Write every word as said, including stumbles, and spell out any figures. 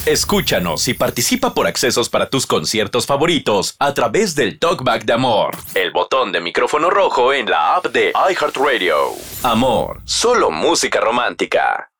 Escúchanos y participa por accesos para tus conciertos favoritos a través del Talkback de Amor, el botón de micrófono rojo en la app de iHeartRadio. Amor, solo música romántica.